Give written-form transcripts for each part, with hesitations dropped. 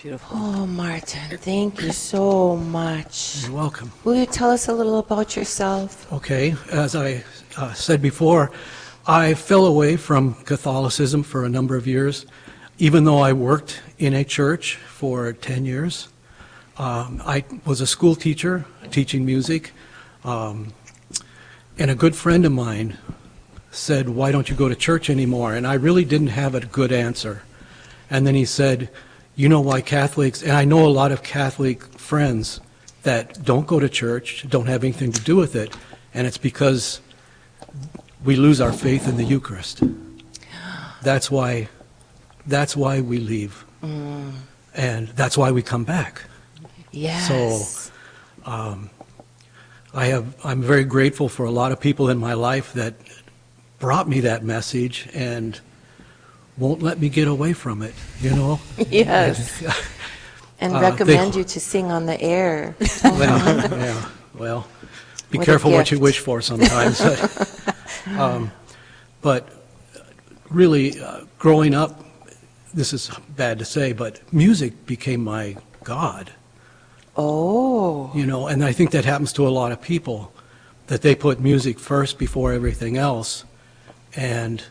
Beautiful. Oh, Martin, thank you so much. You're welcome. Will you tell us a little about yourself? Okay, as I said before, I fell away from Catholicism for a number of years, even though I worked in a church for 10 years. I was a school teacher, teaching music, and a good friend of mine said, "Why don't you go to church anymore?" And I really didn't have a good answer. And then he said, "You know why Catholics," and I know a lot of Catholic friends that don't go to church, don't have anything to do with it, and it's because we lose our faith in the Eucharist. That's why we leave. And that's why we come back. Yes. So I'm very grateful for a lot of people in my life that brought me that message and won't let me get away from it, you know? Yes. And recommend you to sing on the air. Well, be What a careful what you gift. wish for sometimes. But really, growing up, this is bad to say, but music became my God. Oh. You know, and I think that happens to a lot of people, that they put music first before everything else. And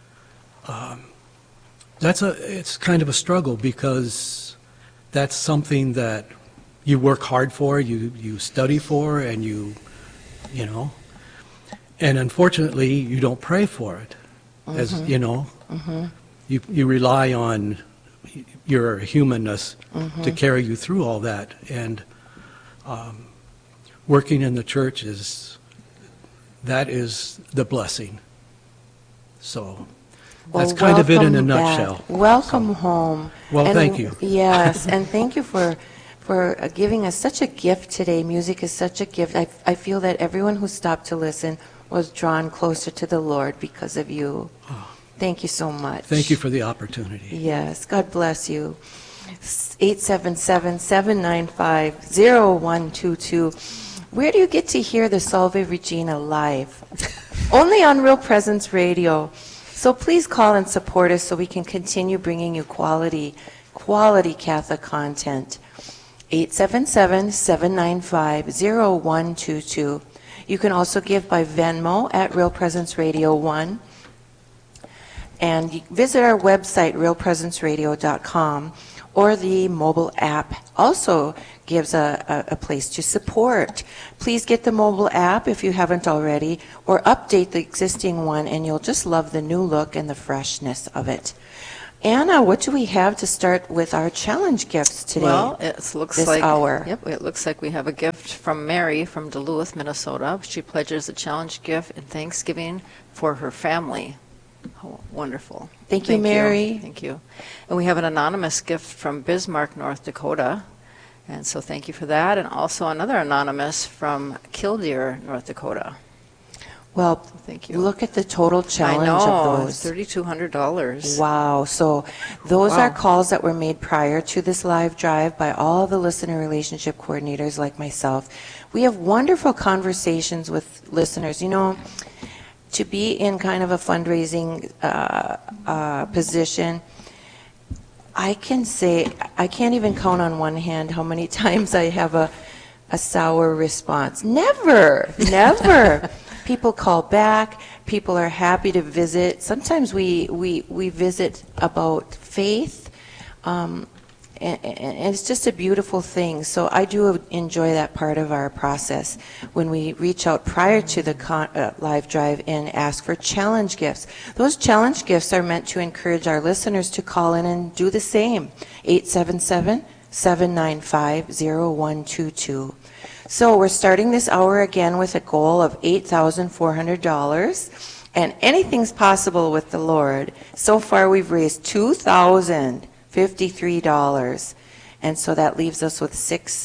it's kind of a struggle, because that's something that you work hard for, you study for, and you know, and unfortunately you don't pray for it. As you know, you rely on your humanness to carry you through all that. And working in the church is the blessing. So that's kind of it in a welcome nutshell. back. Welcome home. Well, And thank you. Yes, and thank you for giving us such a gift today. Music is such a gift. I feel that everyone who stopped to listen was drawn closer to the Lord because of you. Thank you so much. Thank you for the opportunity. Yes, God bless you. 877-795-0122. Where do you get to hear the Salve Regina live? Only on Real Presence Radio. So please call and support us so we can continue bringing you quality Catholic content. 877-795-0122. You can also give by Venmo at Real Presence Radio 1. And you visit our website, realpresenceradio.com, or the mobile app also gives a place to support. Please get the mobile app if you haven't already, or update the existing one, and you'll just love the new look and the freshness of it. Anna, what do we have to start with our challenge gifts today? Well, it looks this like hour. Yep, it looks like we have a gift from Mary from Duluth, Minnesota. She pledges a challenge gift in Thanksgiving for her family. Oh, wonderful. Thank you, Mary. Thank you. And we have an anonymous gift from Bismarck, North Dakota. And so thank you for that. And also another anonymous from Killdeer, North Dakota. Well, Thank you. look at the total challenge I know, of those. $3,200. Wow. So those Wow. are calls that were made prior to this live drive by all the listener relationship coordinators like myself. We have wonderful conversations with listeners. You know, to be in kind of a fundraising position, I can say, I can't even count on one hand how many times I have a sour response. Never. People call back. People are happy to visit. Sometimes we visit about faith, and it's just a beautiful thing. So I do enjoy that part of our process when we reach out prior to the live drive and ask for challenge gifts. Those challenge gifts are meant to encourage our listeners to call in and do the same. 877-795-0122. So we're starting this hour again with a goal of $8,400, and anything's possible with the Lord. So far we've raised $2,053, and so that leaves us with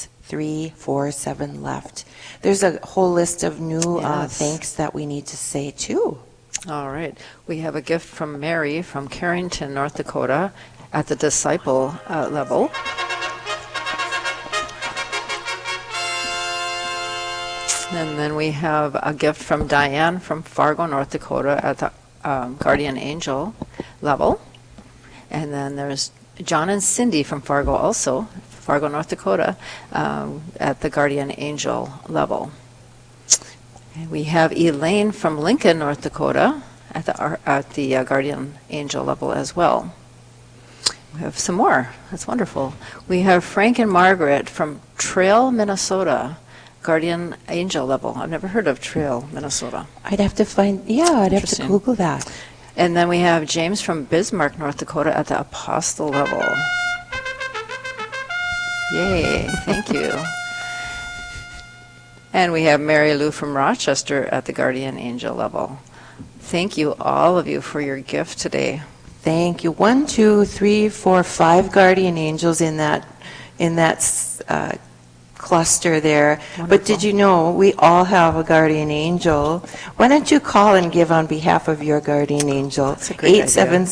6,347 left. There's a whole list of new Yes. thanks that we need to say too. All right. We have a gift from Mary from Carrington, North Dakota at the disciple level. And then we have a gift from Diane from Fargo, North Dakota at the Guardian Angel level. And then there's John and Cindy from Fargo also, Fargo, North Dakota, at the Guardian Angel level. And we have Elaine from Lincoln, North Dakota, at the Guardian Angel level as well. We have some more. That's wonderful. We have Frank and Margaret from Trail, Minnesota, Guardian Angel level. I've never heard of Trail, Minnesota. I'd have to find, I'd have to Google that. And then we have James from Bismarck, North Dakota at the Apostle level. Yay, thank you. And we have Mary Lou from Rochester at the Guardian Angel level. Thank you, all of you, for your gift today. Thank you. 1, 2, 3, 4, 5 guardian angels in that cluster there. Wonderful. But did you know we all have a guardian angel? Why don't you call and give on behalf of your guardian angel? That's a great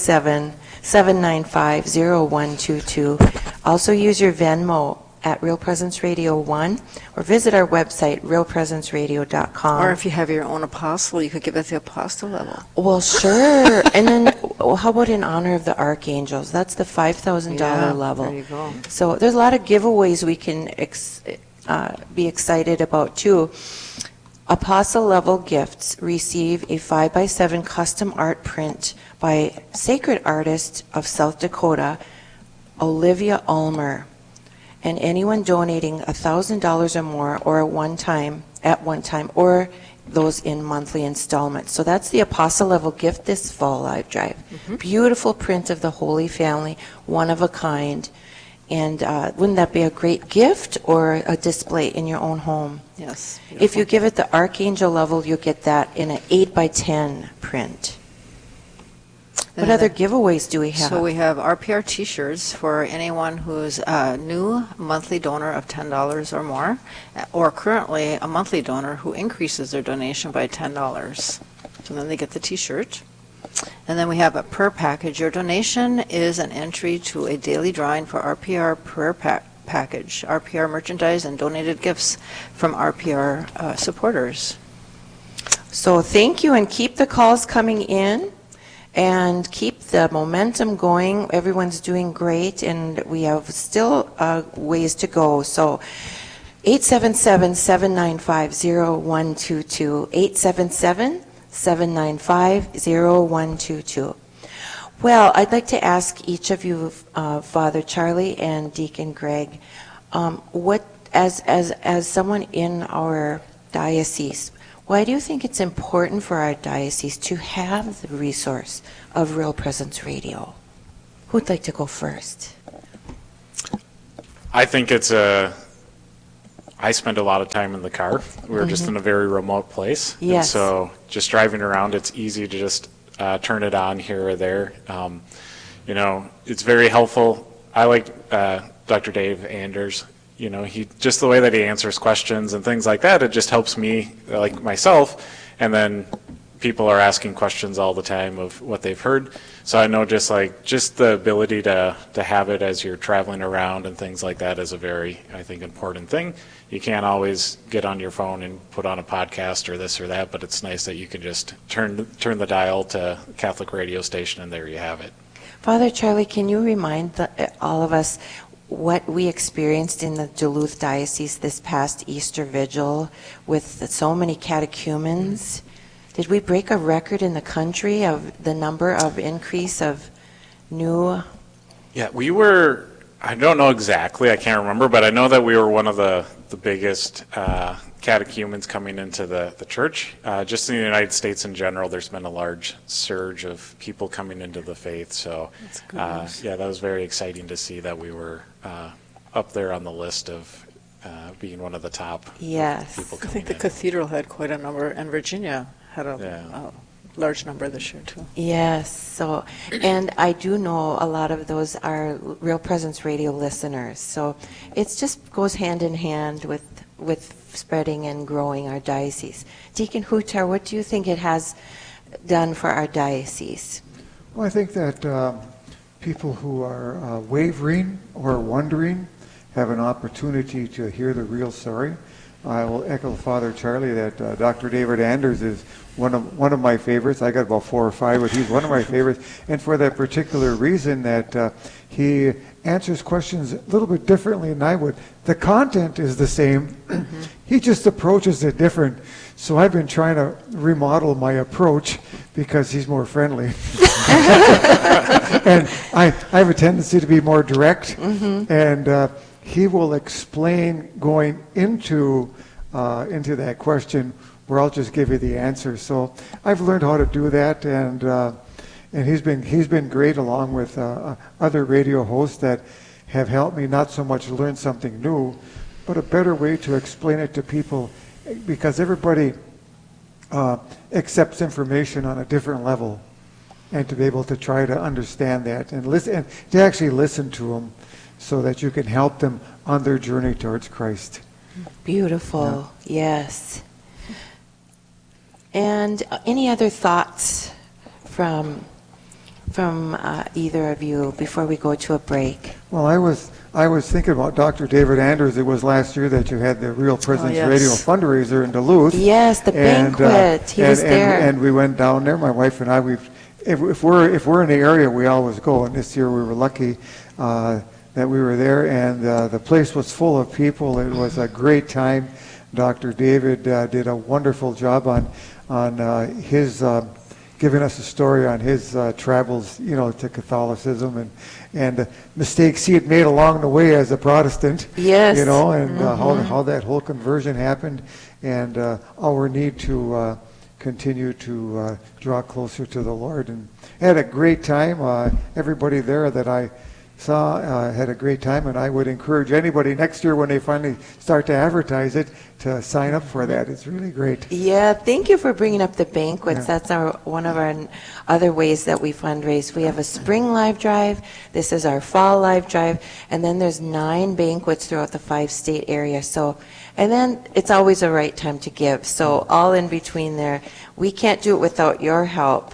877-795-0122. Also use your Venmo at Real Presence Radio 1 or visit our website realpresenceradio.com. Or if you have your own apostle, you could give it the apostle level. Well, sure. And then how about in honor of the archangels? That's the $5,000 level. There you go. So there's a lot of giveaways we can be excited about too. Apostle level gifts receive a 5x7 custom art print by sacred artist of South Dakota, Olivia Ulmer. And anyone donating $1,000 or more, or at one time, or those in monthly installments. So that's the Apostle level gift this fall live drive. Mm-hmm. Beautiful print of the Holy Family, one of a kind. And wouldn't that be a great gift or a display in your own home? Yes. Beautiful. If you give it the Archangel level, you'll get that in an 8x10 print. What other giveaways do we have? So we have RPR t-shirts for anyone who's a new monthly donor of $10 or more, or currently a monthly donor who increases their donation by $10. So then they get the t-shirt. And then we have a prayer package. Your donation is an entry to a daily drawing for RPR prayer package, RPR merchandise, and donated gifts from RPR supporters. So thank you, and keep the calls coming in. And keep the momentum going. Everyone's doing great, and we have still ways to go. So 877-795-0122, 877-795-0122. Well, I'd like to ask each of you, Father Charlie and Deacon Greg, what, as someone in our diocese, why do you think it's important for our diocese to have the resource of Real Presence Radio? Who'd like to go first? I think I spend a lot of time in the car. We're just in a very remote place. Yes. And so just driving around, it's easy to just turn it on here or there. It's very helpful. I like Dr. Dave Anders. He just the way that he answers questions and things like that, it just helps me, like myself, and then people are asking questions all the time of what they've heard. So I know just the ability to have it as you're traveling around and things like that is a very, I think, important thing. You can't always get on your phone and put on a podcast or this or that, but it's nice that you can just turn the dial to Catholic radio station and there you have it. Father Charlie, can you remind all of us what we experienced in the Duluth Diocese this past Easter Vigil with so many catechumens? Did we break a record in the country of the number of increase of new? Yeah, we were, I don't know exactly, I can't remember, but I know that we were one of the biggest catechumens coming into the church. Just in the United States in general, there's been a large surge of people coming into the faith. So, that was very exciting to see that we were up there on the list of being one of the top people coming in. I think the cathedral had quite a number, and Virginia had a large number this year, too. Yes. So, and I do know a lot of those are Real Presence Radio listeners. So it just goes hand in hand with spreading and growing our diocese. Deacon Hutar, what do you think it has done for our diocese? Well, I think that people who are wavering or wondering have an opportunity to hear the real story. I will echo Father Charlie that Dr. David Anders is one of my favorites. I got about 4 or 5, but he's one of my favorites, and for that particular reason that he answers questions a little bit differently than I would. The content is the same. He just approaches it different. So I've been trying to remodel my approach because he's more friendly. And I have a tendency to be more direct. And he will explain going into that question where I'll just give you the answer. So I've learned how to do that, and he's been great, along with other radio hosts that have helped me not so much learn something new, but a better way to explain it to people, because everybody accepts information on a different level, and to be able to try to understand that and listen, and to actually listen to them, so that you can help them on their journey towards Christ. Beautiful. Yes. And any other thoughts from either of you before we go to a break? Well, I was thinking about Dr. David Anders. It was last year that you had the Real Presence yes. Radio fundraiser in Duluth. Yes, the banquet. He was there. And we went down there. My wife and I. If we're in the area, we always go. And this year we were lucky that we were there, and the place was full of people. It was a great time. Dr. David did a wonderful job on his giving us a story on his travels, to Catholicism and mistakes he had made along the way as a Protestant. Yes. And how that whole conversion happened, and our need to continue to draw closer to the Lord. And had a great time. Everybody there that I saw had a great time, and I would encourage anybody next year when they finally start to advertise it to sign up for that. It's really great. Yeah, thank you for bringing up the banquets. Yeah. That's one of our other ways that we fundraise. We have a spring live drive. This is our fall live drive, and then there's 9 banquets throughout the 5-state area. So, and then it's always a right time to give. So all in between there, we can't do it without your help.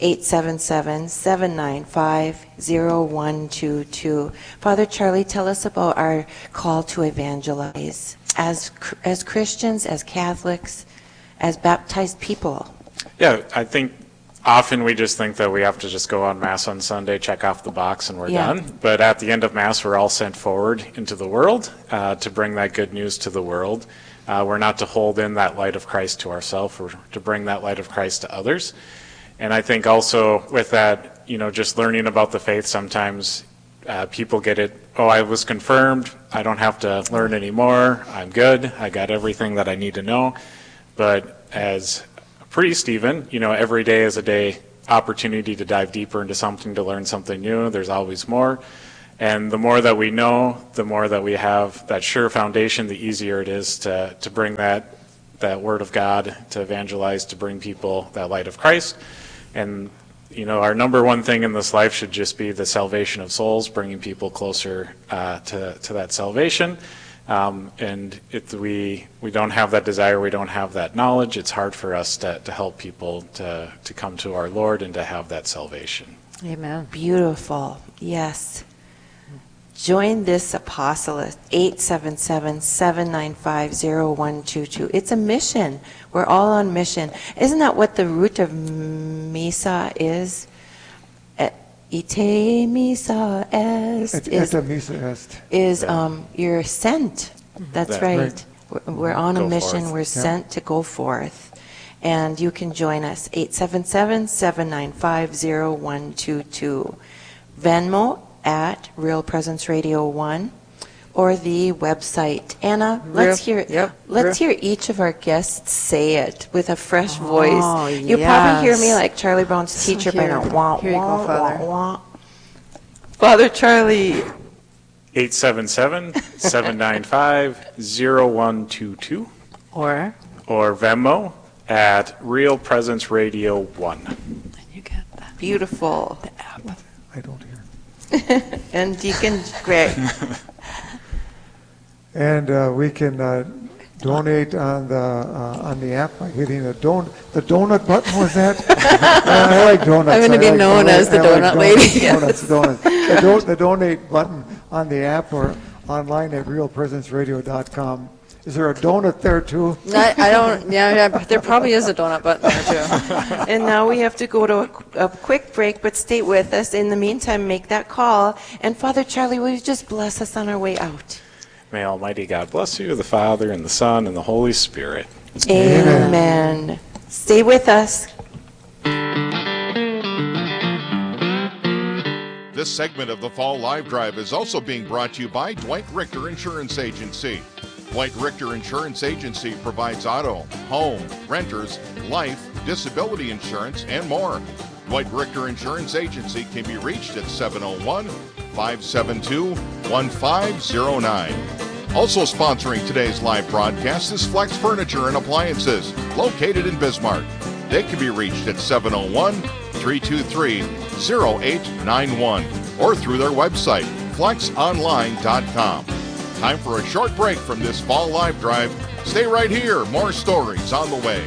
877-795-0122. Father Charlie, tell us about our call to evangelize as Christians, as Catholics, as baptized people. Yeah, I think often we just think that we have to just go on Mass on Sunday, check off the box, and we're done. But at the end of Mass, we're all sent forward into the world to bring that good news to the world. We're not to hold in that light of Christ to ourselves, we're to bring that light of Christ to others. And I think also with that, just learning about the faith, sometimes people get it, I was confirmed, I don't have to learn anymore, I'm good, I got everything that I need to know. But as a priest even, every day is a day opportunity to dive deeper into something, to learn something new. There's always more. And the more that we know, the more that we have that sure foundation, the easier it is to bring that word of God, to evangelize, to bring people that light of Christ. And our number one thing in this life should just be the salvation of souls, bringing people closer to that salvation. And if we don't have that desire, we don't have that knowledge, it's hard for us to help people to come to our Lord and to have that salvation. Amen. Beautiful. Yes. Join this apostolate, 877-795-0122. It's a mission. We're all on mission. Isn't that what the root of misa is? Ite misa est. Misa est. Is you're sent. That's right. We're on a Go mission. forth. We're sent to go forth. And you can join us, 877-795-0122. Venmo at Real Presence Radio 1, or the website. Anna, let's hear each of our guests say it with a fresh voice. You probably hear me like Charlie Brown's teacher by now. Wah, Here you go, wah, Father. wah, wah. Father Charlie. 877-795-0122. Or Or Venmo at Real Presence Radio 1. you get that. Beautiful. I don't hear. And Deacon Greg. And we can donate on the app by hitting the donut button. Was that? I like donuts. I'm gonna be known as the donut lady. Donuts. The donate button on the app or online at realpresenceradio.com. Is there a donut there too? I don't, yeah, there probably is a donut button there too. And now we have to go to a quick break, but stay with us. In the meantime, make that call. And Father Charlie, will you just bless us on our way out? May Almighty God bless you, the Father, and the Son, and the Holy Spirit. Amen. Stay with us. This segment of the Fall Live Drive is also being brought to you by Dwight Richter Insurance Agency. Dwight Richter Insurance Agency provides auto, home, renters, life, disability insurance, and more. Dwight Richter Insurance Agency can be reached at 701-572-1509. Also sponsoring today's live broadcast is Flex Furniture and Appliances, located in Bismarck. They can be reached at 701-323-0891 or through their website, flexonline.com. Time for a short break from this Fall Live Drive. Stay right here. More stories on the way.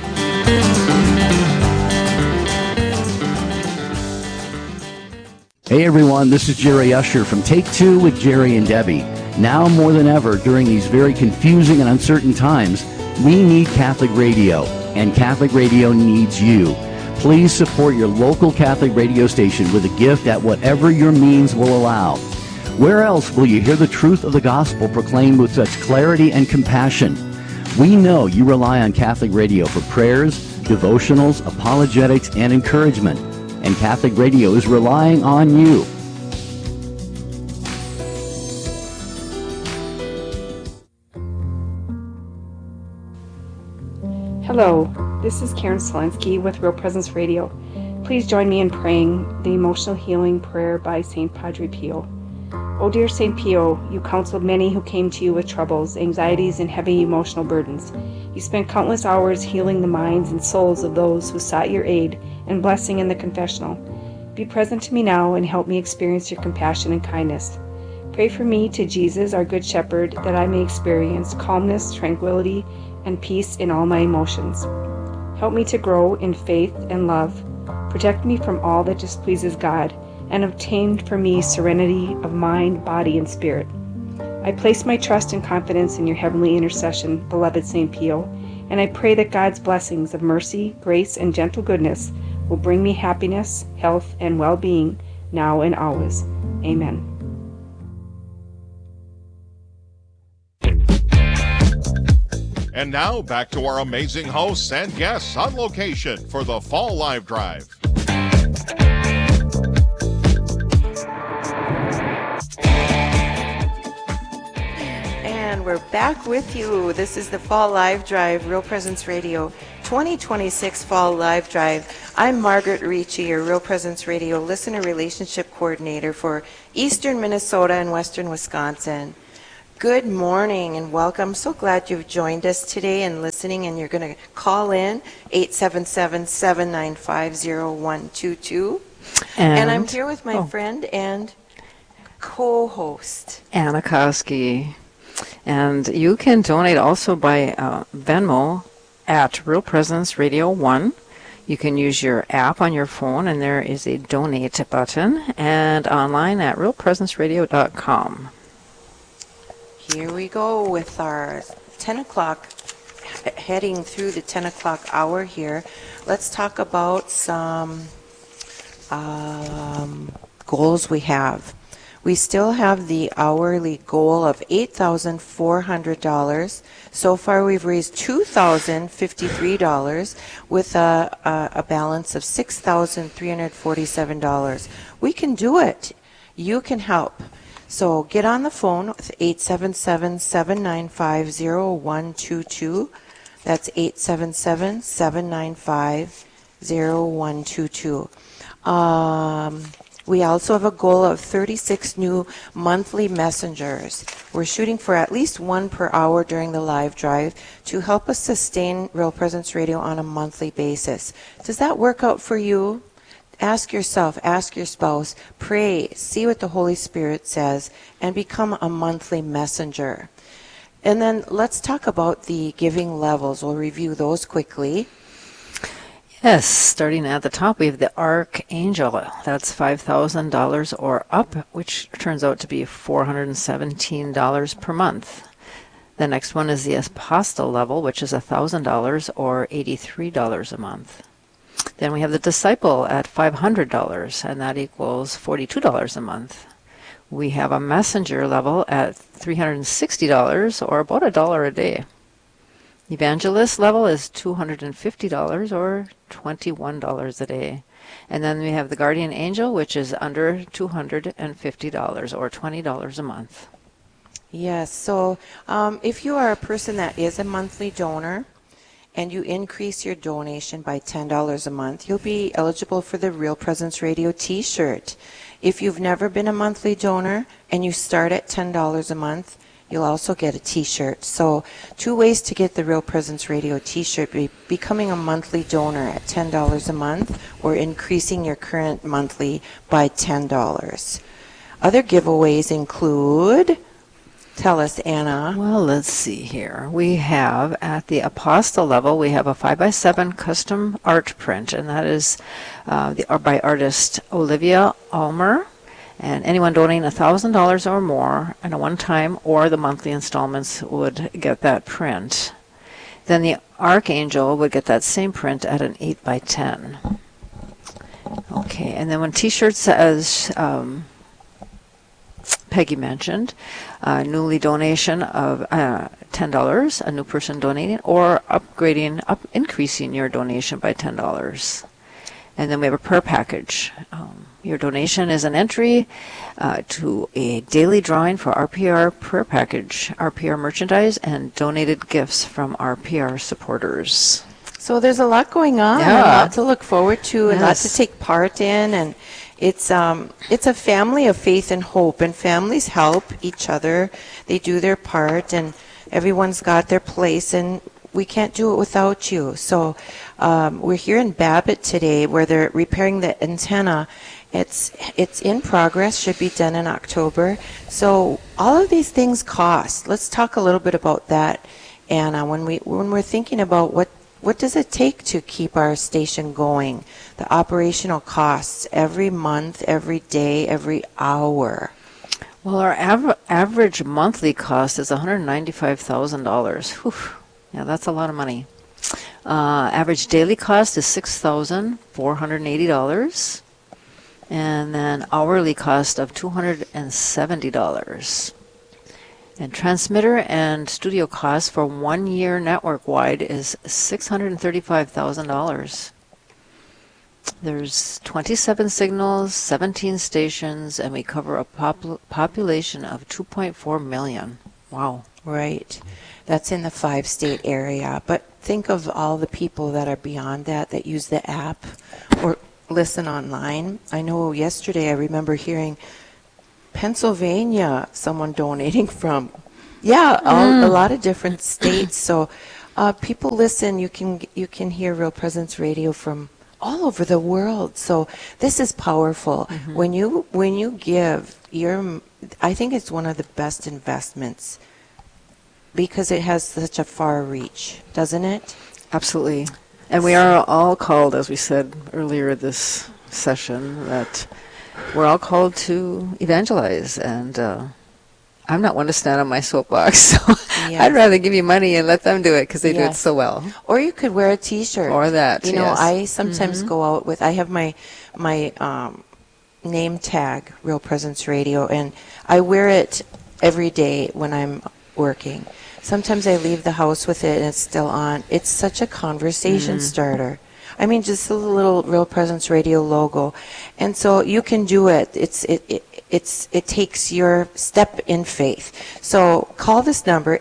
Hey everyone, this is Jerry Usher from Take Two with Jerry and Debbie. Now more than ever, during these very confusing and uncertain times, we need Catholic radio, and Catholic radio needs you. Please support your local Catholic radio station with a gift at whatever your means will allow. Where else will you hear the truth of the gospel proclaimed with such clarity and compassion? We know you rely on Catholic radio for prayers, devotionals, apologetics, and encouragement. And Catholic radio is relying on you. Hello, this is Karen Selensky with Real Presence Radio. Please join me in praying the emotional healing prayer by St. Padre Pio. O dear St. Pio, you counseled many who came to you with troubles, anxieties, and heavy emotional burdens. You spent countless hours healing the minds and souls of those who sought your aid and blessing in the confessional. Be present to me now and help me experience your compassion and kindness. Pray for me to Jesus, our Good Shepherd, that I may experience calmness, tranquility, and peace in all my emotions. Help me to grow in faith and love. Protect me from all that displeases God, and obtain for me serenity of mind, body, and spirit. I place my trust and confidence in your heavenly intercession, beloved St. Pio, and I pray that God's blessings of mercy, grace, and gentle goodness will bring me happiness, health, and well-being now and always. Amen. And now, back to our amazing hosts and guests on location for the Fall Live Drive. And we're back with you. This is the Fall Live Drive, Real Presence Radio 2026 Fall Live Drive. I'm Margaret Ricci, your Real Presence Radio Listener Relationship Coordinator for Eastern Minnesota and Western Wisconsin. Good morning and welcome. So glad you've joined us today and listening, and you're going to call in 877-795-0122. And I'm here with my friend and co-host, Anna Koski. And you can donate also by Venmo at Real Presence Radio 1. You can use your app on your phone, and there is a donate button, and online at realpresenceradio.com. Here we go with our 10 o'clock, heading through the 10 o'clock hour here. Let's talk about some goals we have. We still have the hourly goal of $8,400. So far we've raised $2,053 with a balance of $6,347. We can do it. You can help. So get on the phone with 877-795-0122. That's 877-795-0122. We also have a goal of 36 new monthly messengers. We're shooting for at least one per hour during the live drive to help us sustain Real Presence Radio on a monthly basis. Does that work out for you? Ask yourself, ask your spouse, pray, see what the Holy Spirit says, and become a monthly messenger. And then let's talk about the giving levels. We'll review those quickly. Yes, starting at the top, we have the Archangel. That's $5,000 or up, which turns out to be $417 per month. The next one is the apostle level, which is $1,000 or $83 a month. Then we have the disciple at $500, and that equals $42 a month. We have a messenger level at $360 or about $1 a day. Evangelist level is $250 or $21 a day. And then we have the guardian angel, which is under $250 or $20 a month. Yes, so if you are a person that is a monthly donor and you increase your donation by $10 a month, you'll be eligible for the Real Presence Radio t-shirt. If you've never been a monthly donor and you start at $10 a month, you'll also get a t-shirt. So 2 ways to get the Real Presence Radio t-shirt: becoming a monthly donor at $10 a month or increasing your current monthly by $10. Other giveaways include, tell us, Anna. Well, let's see here. We have at the apostle level, we have a 5x7 custom art print, and that is by artist Olivia Almer. And anyone donating $1,000 or more in a one-time or the monthly installments would get that print. Then the archangel would get that same print at an 8x10. Okay, and then when t-shirts, as Peggy mentioned, newly donation of $10, a new person donating, or increasing your donation by $10. And then we have a prayer package. Your donation is an entry to a daily drawing for RPR prayer package, RPR merchandise, and donated gifts from RPR supporters. So there's a lot going on, Yeah. a lot to look forward to, and a lot Yes. to take part in, and it's a family of faith and hope, and families help each other. They do their part, and everyone's got their place, and we can't do it without you. So we're here in Babbitt today where they're repairing the antenna. It's in progress, should be done in October. So all of these things cost. Let's talk a little bit about that, Anna. When we're thinking about what does it take to keep our station going, the operational costs every month, every day, every hour. Well, our average monthly cost is $195,000. Whew. Yeah, that's a lot of money. Average daily cost is $6,480. And then hourly cost of $270. And transmitter and studio cost for 1 year network-wide is $635,000. There's 27 signals, 17 stations, and we cover a population of 2.4 million. Wow. Right. That's in the 5-state area. But think of all the people that are beyond that use the app or listen online. I know yesterday I remember hearing Pennsylvania, someone donating from. Yeah, a lot of different states. So people listen. You can hear Real Presence Radio from all over the world. So this is powerful. Mm-hmm. When you give, I think it's one of the best investments because it has such a far reach, doesn't it? Absolutely. And we are all called, as we said earlier this session, that we're all called to evangelize. And I'm not one to stand on my soapbox, so yes. I'd rather give you money and let them do it because they do it so well. Or you could wear a T-shirt. Or that, You know, I sometimes go out with, I have my name tag, Real Presence Radio, and I wear it every day when I'm working. Sometimes I leave the house with it and it's still on. It's such a conversation starter. I mean, just a little Real Presence Radio logo. And so you can do it. It takes your step in faith. So call this number,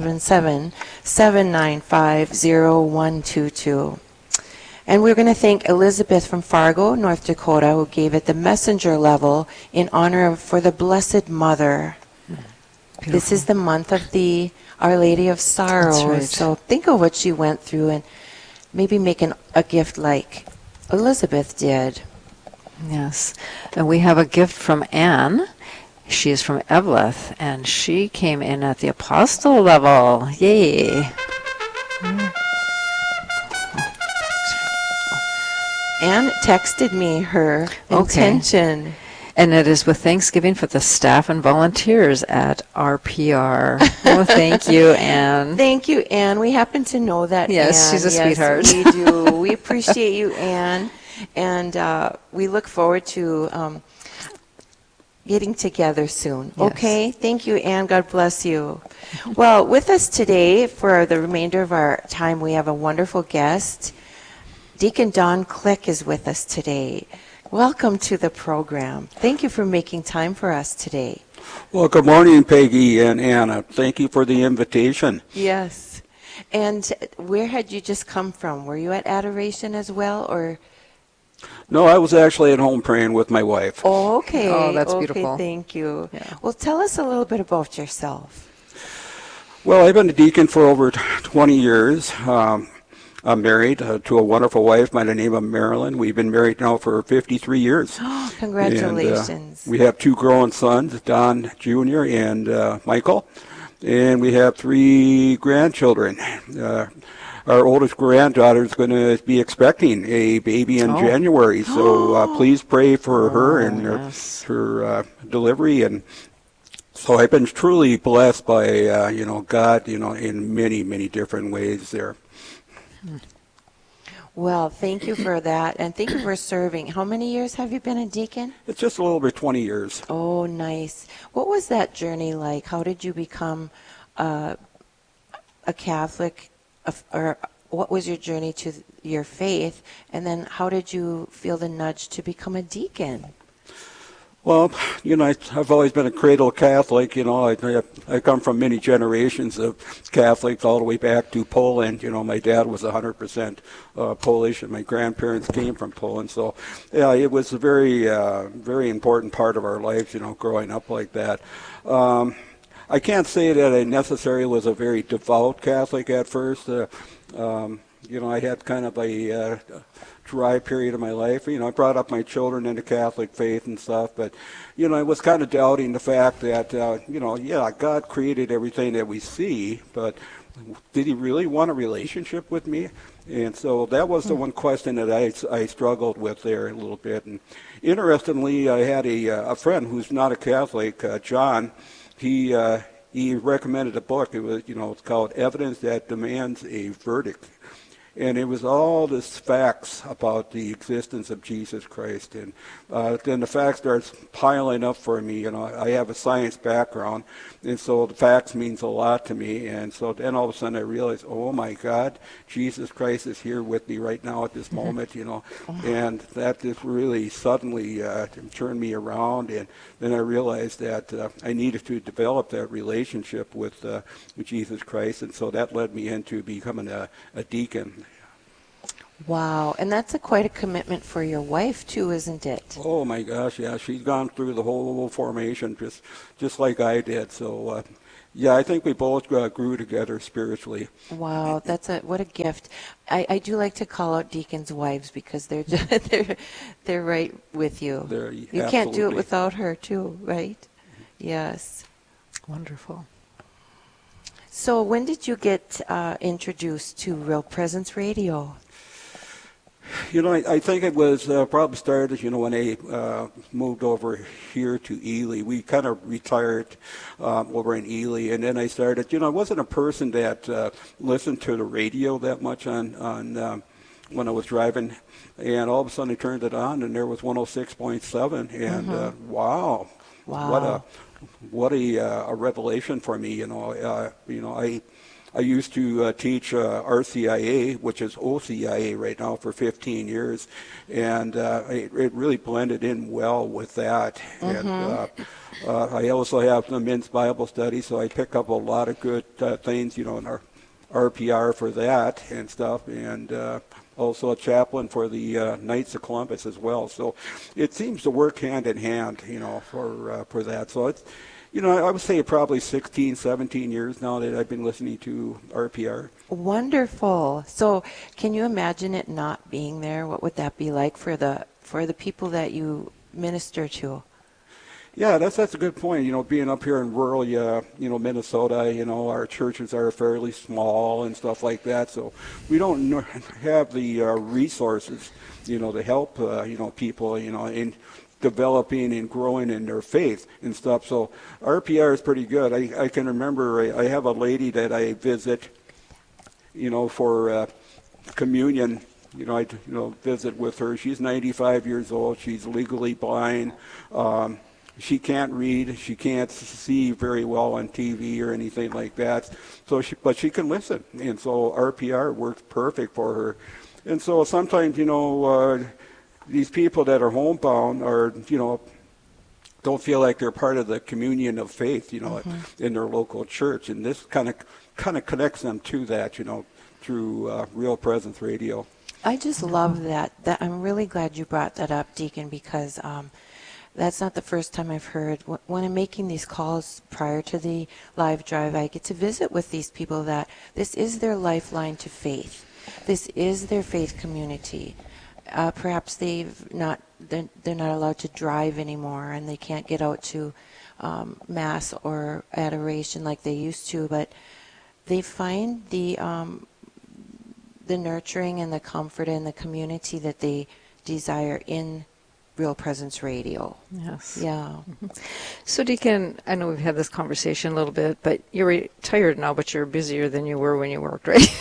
877-795-0122. And we're going to thank Elizabeth from Fargo, North Dakota, who gave it the messenger level in honor for the Blessed Mother. Beautiful. This is the month of Our Lady of Sorrow. That's right. So think of what she went through and maybe make a gift like Elizabeth did. Yes. And we have a gift from Anne. She is from Eveleth, and she came in at the apostle level. Yay. Anne texted me her intention. And it is with thanksgiving for the staff and volunteers at RPR. Oh, thank you, Anne. Thank you, Anne. We happen to know that, Yes, Anne. she's a sweetheart. We do. We appreciate you, Anne. And we look forward to getting together soon. Yes. Okay? Thank you, Anne. God bless you. Well, with us today for the remainder of our time, we have a wonderful guest. Deacon Don Click is with us today. Welcome to the program. Thank you for making time for us today. Well, good morning, Peggy and Anna. Thank you for the invitation. Yes. And where had you just come from? Were you at Adoration as well, or? No, I was actually at home praying with my wife. Oh, okay. Oh, that's okay, beautiful. Thank you. Yeah. Well, tell us a little bit about yourself. Well, I've been a deacon for over 20 years. I'm married to a wonderful wife by the name of Marilyn. We've been married now for 53 years. Oh, congratulations. And, we have 2 growing sons, Don Jr. and Michael. And we have 3 grandchildren. Our oldest granddaughter is going to be expecting a baby in January. So please pray for her and her delivery. And so I've been truly blessed by, God, in many, many different ways there. Well, thank you for that, and thank you for serving. How many years have you been a deacon? It's just a little over 20 years. Oh, nice. What was that journey like? How did you become a Catholic, or what was your journey to your faith, and then how did you feel the nudge to become a deacon? Well, I've always been a cradle Catholic. I come from many generations of Catholics all the way back to Poland. My dad was 100% Polish, and my grandparents came from Poland. So, yeah, it was a very, very important part of our lives, growing up like that. I can't say that I necessarily was a very devout Catholic at first. I had kind of a dry period of my life. I brought up my children in the Catholic faith and stuff, but, I was kind of doubting the fact that, God created everything that we see, but did he really want a relationship with me? And so that was the one question that I struggled with there a little bit. And interestingly, I had a friend who's not a Catholic, John. He recommended a book. It was, it's called Evidence That Demands a Verdict. And it was all this facts about the existence of Jesus Christ. And then the facts starts piling up for me. I have a science background, and so the facts means a lot to me. And so then all of a sudden I realized, oh my God, Jesus Christ is here with me right now at this moment, And that just really suddenly turned me around. And then I realized that I needed to develop that relationship with Jesus Christ. And so that led me into becoming a deacon. Wow, and that's quite a commitment for your wife too, isn't it? Oh my gosh, yeah, she's gone through the whole formation just like I did. So, I think we both grew together spiritually. Wow, what a gift. I do like to call out deacons' wives because they're they're right with you. You can't do it without her too, right? Yes. Wonderful. So when did you get introduced to Real Presence Radio? I think it was probably started, when I moved over here to Ely. We kind of retired over in Ely, and then I started, I wasn't a person that listened to the radio that much on when I was driving, and all of a sudden I turned it on, and there was 106.7, and wow. What a revelation for me, I used to teach RCIA, which is OCIA right now, for 15 years, and it really blended in well with that. And I also have the men's Bible study, so I pick up a lot of good things, in our RPR for that and stuff, and also a chaplain for the Knights of Columbus as well. So it seems to work hand in hand, for that. So it's, I would say probably 16, 17 years now that I've been listening to RPR. Wonderful. So can you imagine it not being there? What would that be like for the people that you minister to? Yeah, that's a good point. Being up here in rural, Minnesota, our churches are fairly small and stuff like that. So we don't have the resources, to help, people, and developing and growing in their faith and stuff. So RPR is pretty good. I can remember I have a lady that I visit, for communion. I visit with her. She's 95 years old. She's legally blind. She can't read. She can't see very well on TV or anything like that. But she can listen, and so RPR works perfect for her. And so sometimes, these people that are homebound are, don't feel like they're part of the communion of faith, in their local church, and this kind of connects them to that, through Real Presence Radio. I just love that. I'm really glad you brought that up, Deacon, because that's not the first time I've heard. When I'm making these calls prior to the live drive, I get to visit with these people that this is their lifeline to faith. This is their faith community. Perhaps they're not allowed to drive anymore, and they can't get out to mass or adoration like they used to, but they find the nurturing and the comfort and the community that they desire in Real Presence Radio. Yes. Yeah. Mm-hmm. So, Deacon, I know we've had this conversation a little bit, but you're retired now, but you're busier than you were when you worked, right?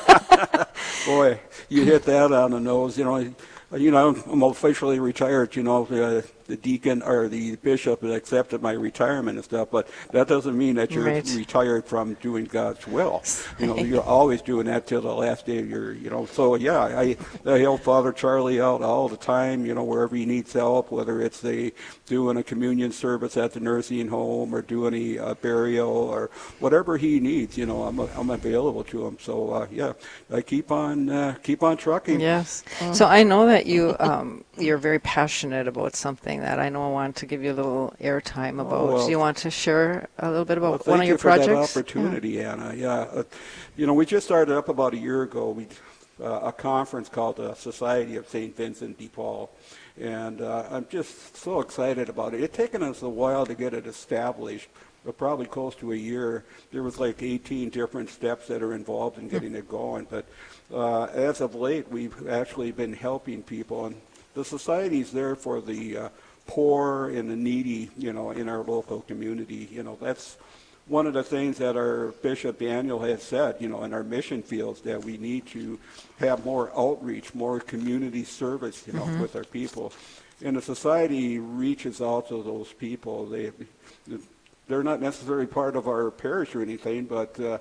Boy, you hit that on the nose. I'm officially retired. The deacon or the bishop has accepted my retirement and stuff, but that doesn't mean that you're retired from doing God's will. You're always doing that till the last day of your, So yeah, I help Father Charlie out all the time. Wherever he needs help, whether it's doing a communion service at the nursing home or doing a burial or whatever he needs. I'm available to him. So yeah, I keep on trucking. Yes. So I know that you're very passionate about something that I know I want to give you a little airtime about. Do you want to share a little bit about one of your projects? Thank you for that opportunity, Anna. Yeah, we just started up about a year ago. A conference called the Society of St. Vincent de Paul, and I'm just so excited about it. It's taken us a while to get it established, but probably close to a year. There was like 18 different steps that are involved in getting it going, but as of late, we've actually been helping people, and the society's there for the poor and the needy, in our local community. That's one of the things that our Bishop Daniel has said, in our mission fields, that we need to have more outreach, more community service, with our people. And the society reaches out to those people. They're not necessarily part of our parish or anything, but, they're...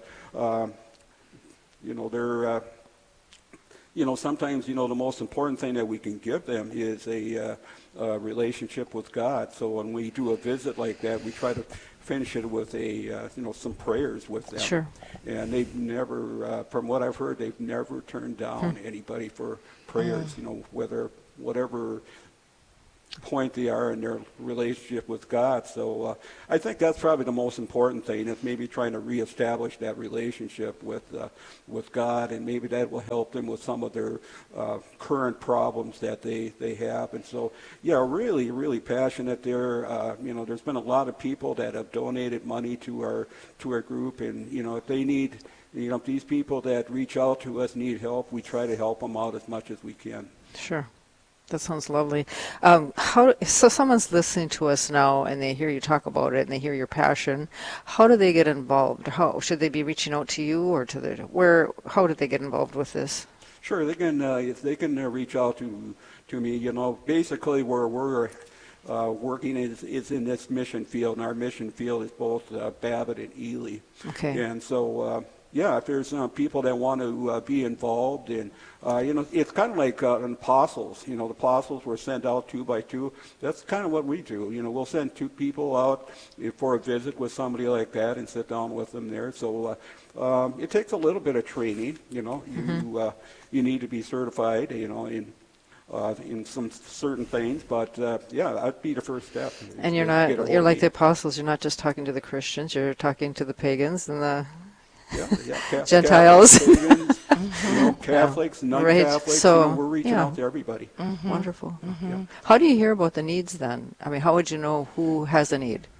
sometimes, the most important thing that we can give them is a relationship with God. So when we do a visit like that, we try to finish it with some prayers with them. Sure. And they've never, from what I've heard, they've never turned down anybody for prayers, whatever point they are in their relationship with God. So I think that's probably the most important thing, is maybe trying to reestablish that relationship with God, and maybe that will help them with some of their current problems that they have. And so, yeah, really, really passionate there. There's been a lot of people that have donated money to our group, and if they need, if these people that reach out to us need help, we try to help them out as much as we can. Sure. That sounds lovely. So someone's listening to us now, and they hear you talk about it, and they hear your passion. How do they get involved? How should they be reaching out to you, or how do they get involved with this? Sure, they can reach out to me. Basically where we're working is in this mission field, and our mission field is both Babbitt and Ely. Okay. And so. Yeah, if there's people that want to be involved, and it's kind of like apostles. The apostles were sent out 2 by 2. That's kind of what we do. We'll send 2 people out for a visit with somebody like that and sit down with them there. So it takes a little bit of training. You need to be certified. In some certain things, but yeah, that'd be the first step. And you're like the apostles. You're not just talking to the Christians. You're talking to the pagans and the Gentiles. Catholics, non-Catholics, right. So, we're reaching out to everybody. Wonderful. How do you hear about the needs then? I mean, how would you know who has a need?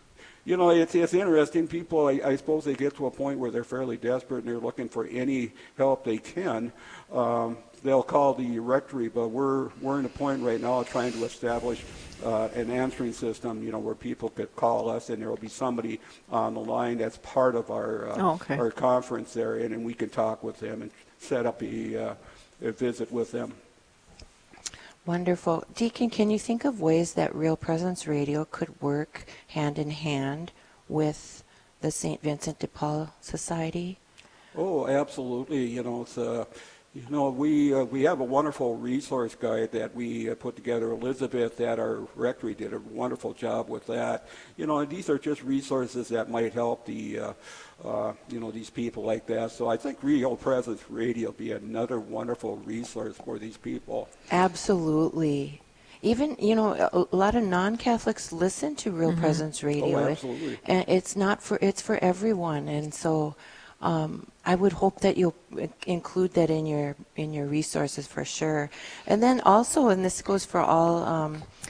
You know, it's interesting. People, I suppose they get to a point where they're fairly desperate and they're looking for any help they can. They'll call the rectory, but we're in a point right now of trying to establish an answering system, you know, where people could call us and there will be somebody on the line that's part of our conference there, and we can talk with them and set up a visit with them. Wonderful. Deacon, can you think of ways that Real Presence Radio could work hand in hand with the St. Vincent de Paul Society? Oh, absolutely. You know, it's we have a wonderful resource guide that we put together. Elizabeth at our rectory did a wonderful job with that. You know, and these are just resources that might help the these people like that. So I think Real Presence Radio will be another wonderful resource for these people. Absolutely. Even, you know, a lot of non-Catholics listen to Real Presence Radio. Oh, absolutely. And it's for everyone. And so I would hope that you'll include that in your resources for sure. And then also, and this goes for all,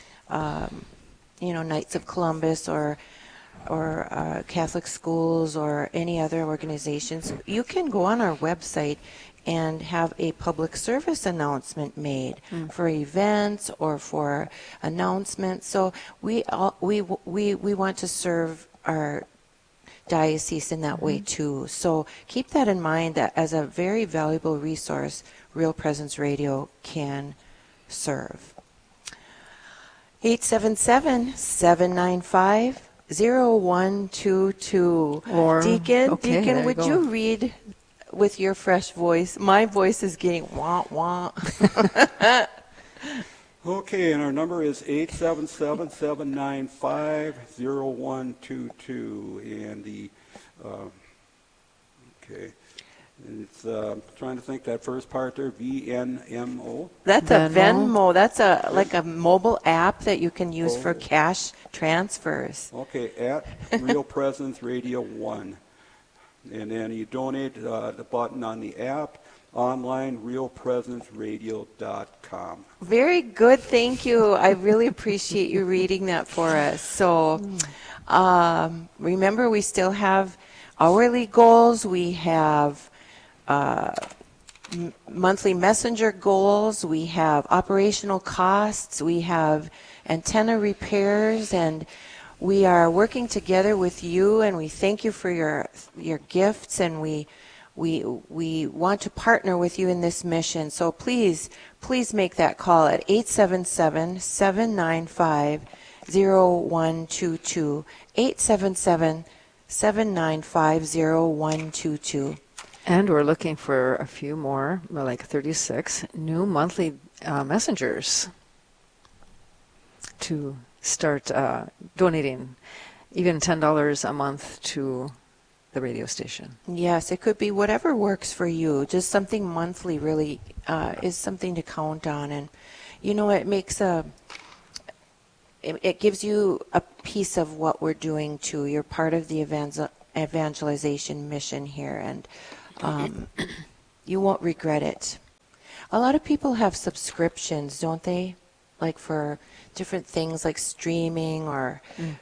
Knights of Columbus or Catholic schools or any other organizations, you can go on our website and have a public service announcement made for events or for announcements. So we want to serve our diocese in that way too. So keep that in mind, that as a very valuable resource, Real Presence Radio can serve. 877-795-0122. Deacon, would you read with your fresh voice? My voice is getting wah-wah. Okay, and our number is 877-795-0122, and and it's trying to think that first part there, VNMO. That's a Venmo. That's like a mobile app that you can use for cash transfers. Okay, at Real Presence Radio 1, and then you donate the button on the app. Online, realpresenceradio.com. Very good, thank you. I really appreciate you reading that for us. So remember, we still have hourly goals. We have monthly messenger goals. We have operational costs. We have antenna repairs, and we are working together with you, and we thank you for your gifts, and we want to partner with you in this mission. So please make that call at 877-795-0122, 877-795-0122. And we're looking for a few more, like 36, new monthly messengers to start donating even $10 a month to the radio station. Yes, it could be whatever works for you. Just something monthly really is something to count on, and it gives you a piece of what we're doing too. You're part of the evangelization mission here, and you won't regret it. A lot of people have subscriptions, don't they? Like for different things like streaming or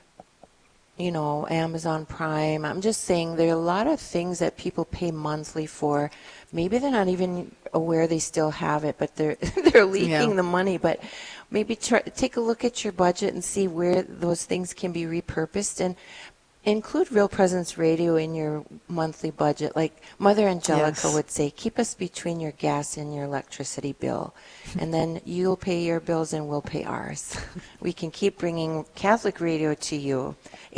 Amazon Prime. I'm just saying there are a lot of things that people pay monthly for. Maybe they're not even aware they still have it, but they're leaking the money. But maybe take a look at your budget and see where those things can be repurposed, and include Real Presence Radio in your monthly budget. Like Mother Angelica would say, keep us between your gas and your electricity bill. And then you'll pay your bills and we'll pay ours. We can keep bringing Catholic radio to you.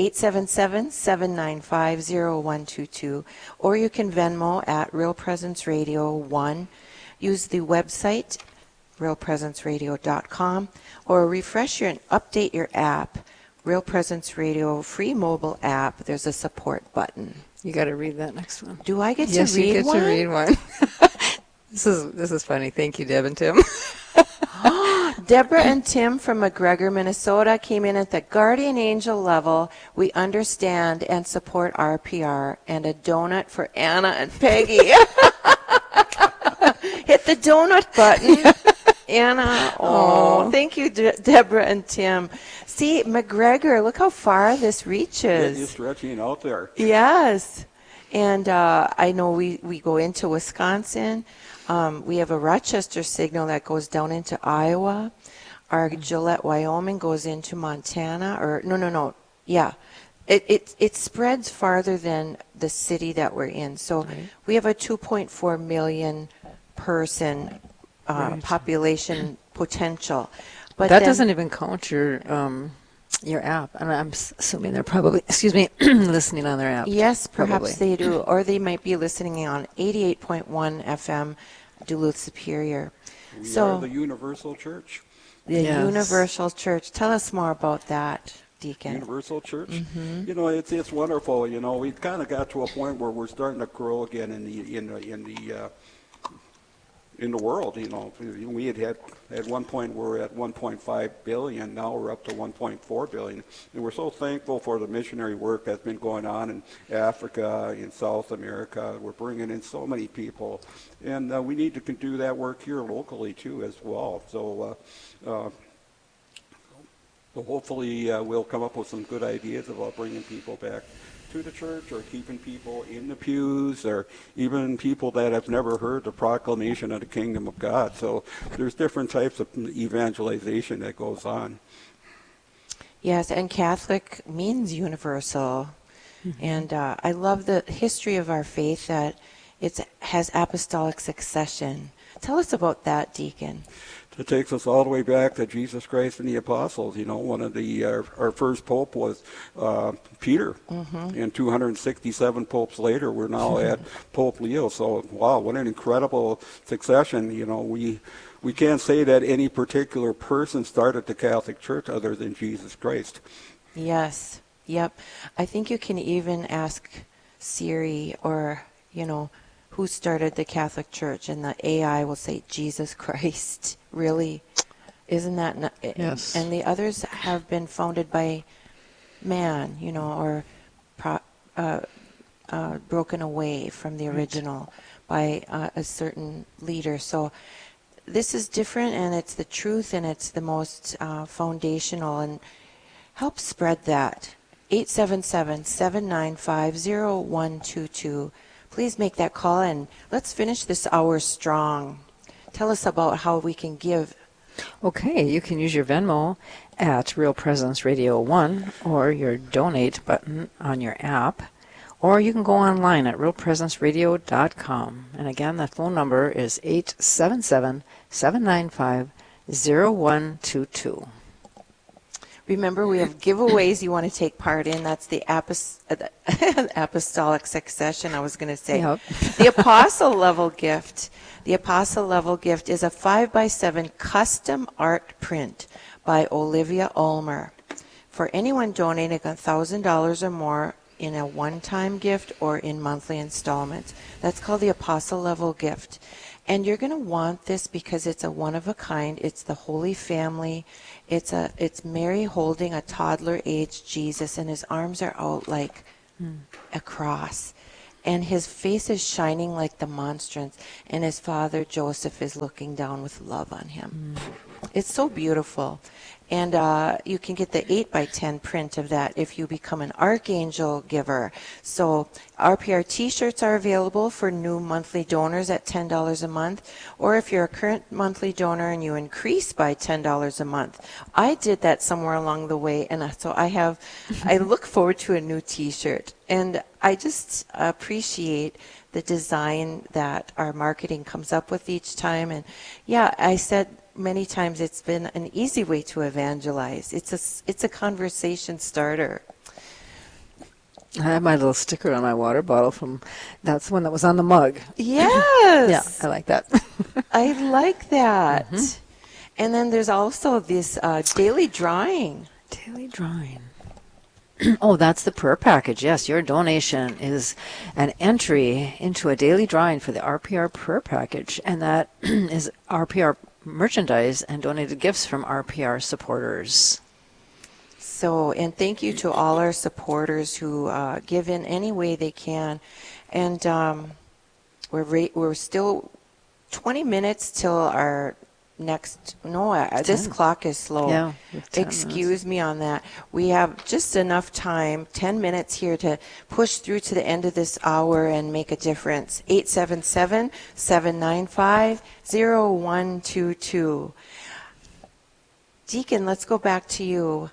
877-795-0122. Or you can Venmo at Real Presence Radio 1. Use the website, realpresenceradio.com, or refresh and update your app. Real Presence Radio free mobile app. There's a support button. You got to read that next one. Do I get to read one? Yes, you get to read one. This is funny. Thank you, Deb and Tim. Deborah and Tim from McGregor, Minnesota came in at the guardian angel level. We understand and support RPR, and a donut for Anna and Peggy. Hit the donut button Anna. Oh, thank you, Deborah and Tim. See, McGregor, look how far this reaches. You're stretching out there. Yes. And I know we go into Wisconsin. We have a Rochester signal that goes down into Iowa. Our Gillette, Wyoming goes into Montana. Or no. Yeah. It spreads farther than the city that we're in. So we have a 2.4 million person population potential. But that then, doesn't even count your app, and I'm assuming they're probably, listening on their app. yes, perhaps probably. they do, or they might be listening on 88.1 FM, Duluth Superior. We are the Universal Church. The Yes. Universal Church. Tell us more about that, Deacon. Universal Church. You know, it's wonderful. You know, we've kind of got to a point where we're starting to grow again in the world. You know, we had at one point we're at 1.5 billion. Now we're up to 1.4 billion, and we're so thankful for the missionary work that's been going on in Africa, in South America. We're bringing in so many people, and we need to do that work here locally too as well. So hopefully we'll come up with some good ideas about bringing people back to the church, or keeping people in the pews, or even people that have never heard the proclamation of the kingdom of God. So there's different types of evangelization that goes on. Yes, and Catholic means universal. And I love the history of our faith, that it has apostolic succession. Tell us about that, Deacon. It takes us all the way back to Jesus Christ and the apostles. You know, one of our first pope was Peter, and 267 popes later, we're now at Pope Leo. So, wow, what an incredible succession. You know, we can't say that any particular person started the Catholic Church other than Jesus Christ. Yes. Yep. I think you can even ask Siri, or, who started the Catholic Church, and the AI will say Jesus Christ. Really? Isn't that? Yes. And the others have been founded by man, or broken away from the original by a certain leader. So this is different, and it's the truth, and it's the most foundational, and help spread that. 877-795-0122. Please make that call, and let's finish this hour strong. Tell us about how we can give. Okay, you can use your Venmo at Real Presence Radio 1, or your donate button on your app, or you can go online at realpresenceradio.com. And again, that phone number is 877-795-0122. Remember, we have giveaways you want to take part in. That's the apostolic succession, I was going to say. Yep. The apostle level gift. The apostle level gift is a 5x7 custom art print by Olivia Ulmer. For anyone donating $1,000 or more in a one-time gift or in monthly installments. That's called the apostle level gift. And you're going to want this because it's a one-of-a-kind. It's the Holy Family. It's Mary holding a toddler-aged Jesus, and his arms are out like a cross. And his face is shining like the monstrance, and his father, Joseph, is looking down with love on him. It's so beautiful. And you can get the 8x10 print of that if you become an Archangel giver. So RPR t-shirts are available for new monthly donors at $10 a month, or if you're a current monthly donor and you increase by $10 a month. I did that somewhere along the way, and so I look forward to a new t-shirt. And I just appreciate the design that our marketing comes up with each time. And yeah, I said many times it's been an easy way to evangelize. It's a conversation starter. I have my little sticker on my water bottle that's the one that was on the mug. Yes. Yeah, I like that. I like that. And then there's also this daily drawing. Daily drawing. Oh, that's the prayer package. Yes, your donation is an entry into a daily drawing for the RPR prayer package, and that is RPR merchandise and donated gifts from RPR supporters. So, and thank you to all our supporters who give in any way they can. And we're still 20 minutes till our this clock is slow. Yeah, we have 10 Excuse me on that. We have just enough time, 10 minutes here, to push through to the end of this hour and make a difference. 877-795-0122. Deacon, let's go back to you.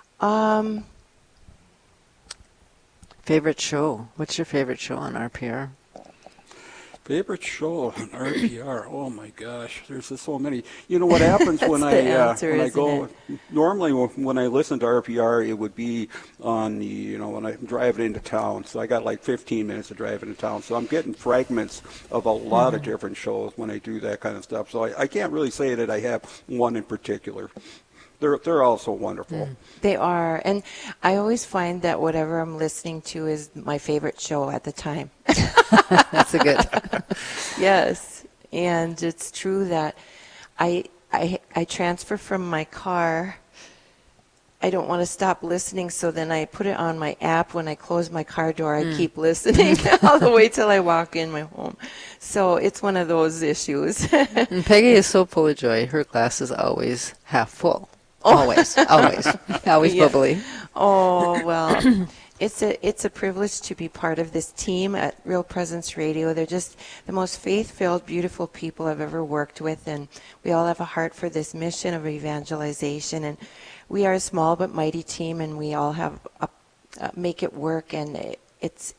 Favorite show? What's your favorite show on RPR? Favorite show on RPR? Oh my gosh, there's just so many. You know what happens when That's the answer, when I isn't go? it? Normally, when I listen to RPR, it would be on the when I'm driving into town. So I got like 15 minutes to drive into town. So I'm getting fragments of a lot of different shows when I do that kind of stuff. So I can't really say that I have one in particular. They're all so wonderful. They are. And I always find that whatever I'm listening to is my favorite show at the time. That's a good. Yes. And it's true that I transfer from my car. I don't want to stop listening, so then I put it on my app. When I close my car door, I keep listening all the way till I walk in my home. So it's one of those issues. And Peggy is so full of joy. Her glass is always half full. Always Yeah. bubbly. Oh, well, it's a privilege to be part of this team at Real Presence Radio. They're just the most faith-filled, beautiful people I've ever worked with, and we all have a heart for this mission of evangelization. And we are a small but mighty team, and we all have make it work, and it's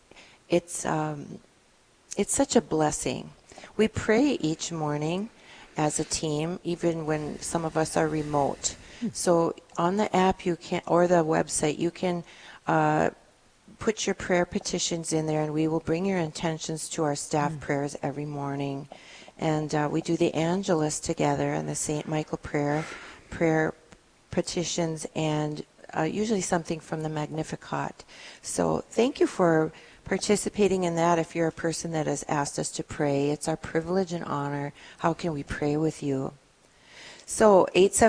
such a blessing. We pray each morning as a team, even when some of us are remote. So on the app or the website, you can put your prayer petitions in there, and we will bring your intentions to our staff prayers every morning. And we do the Angelus together and the St. Michael prayer petitions, and usually something from the Magnificat. So thank you for participating in that. If you're a person that has asked us to pray, it's our privilege and honor. How can we pray with you? So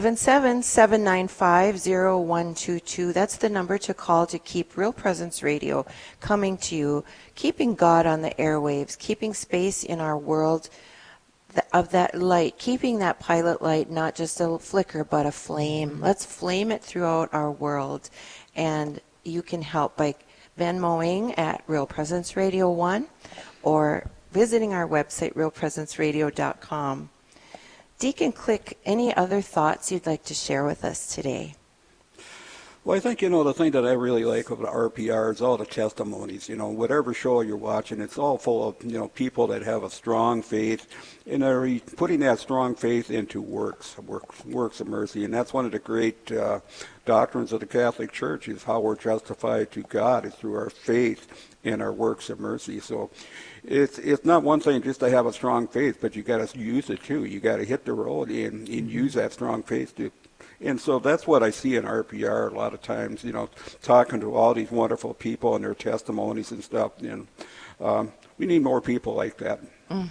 877-795-0122, that's the number to call to keep Real Presence Radio coming to you, keeping God on the airwaves, keeping space in our world of that light, keeping that pilot light not just a flicker but a flame. Let's flame it throughout our world. And you can help by Venmoing at Real Presence Radio 1 or visiting our website, realpresenceradio.com. Deacon Click, any other thoughts you'd like to share with us today? Well, I think, the thing that I really like about RPR is all the testimonies. Whatever show you're watching, it's all full of, people that have a strong faith and are putting that strong faith into works of mercy. And that's one of the great doctrines of the Catholic Church, is how we're justified to God is through our faith and our works of mercy. So it's not one thing just to have a strong faith, but you got to use it too. You got to hit the road and use that strong faith to. And so that's what I see in RPR a lot of times, talking to all these wonderful people and their testimonies and stuff. And we need more people like that.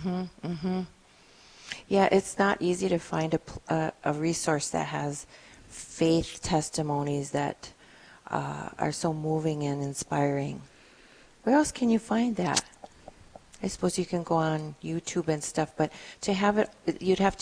Yeah, it's not easy to find a resource that has faith testimonies that are so moving and inspiring. Where else can you find that? I suppose you can go on YouTube and stuff, but to have it, you'd have